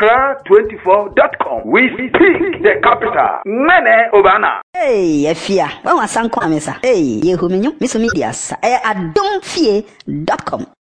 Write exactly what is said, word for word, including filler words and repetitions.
accra twenty-four dot com. We speak the capital. Mene Obana. Hey, Efia. When was Sanko Amesa? Hey, Yehuminyo, Miss Medias. I adonfie dot com.